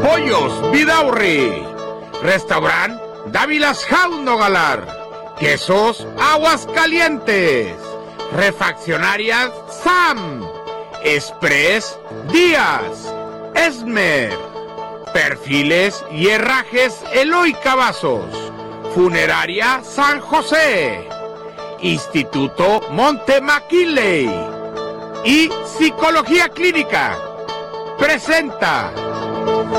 Pollos Vidaurri, Restaurant Dávilas Jauno Galar, Quesos Aguascalientes, Refaccionarias Sam, Express Díaz, Esmer, Perfiles y Herrajes Eloy Cavazos, Funeraria San José, Instituto Montemaquiley y Psicología Clínica presenta